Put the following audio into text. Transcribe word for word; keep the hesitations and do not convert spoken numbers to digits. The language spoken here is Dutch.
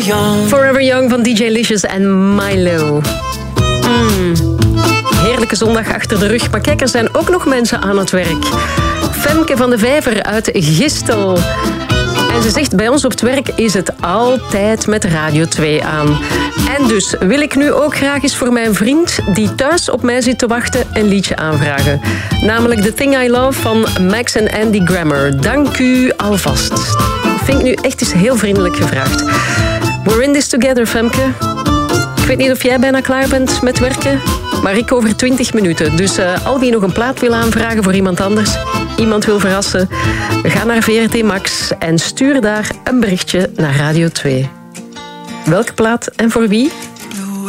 Young. Forever Young van D J Licious en Milo. Mm. Heerlijke zondag achter de rug, maar kijk, er zijn ook nog mensen aan het werk. Femke van de Vijver uit Gistel. En ze zegt, bij ons op het werk is het altijd met Radio twee aan. En dus wil ik nu ook graag eens voor mijn vriend die thuis op mij zit te wachten een liedje aanvragen. Namelijk The Thing I Love van Max en Andy Grammer. Dank u alvast. Vind ik nu echt eens heel vriendelijk gevraagd. We're in this together, Femke. Ik weet niet of jij bijna klaar bent met werken, maar ik over twintig minuten. Dus uh, al wie nog een plaat wil aanvragen voor iemand anders, iemand wil verrassen, ga naar V R T Max en stuur daar een berichtje naar Radio twee. Welke plaat en voor wie?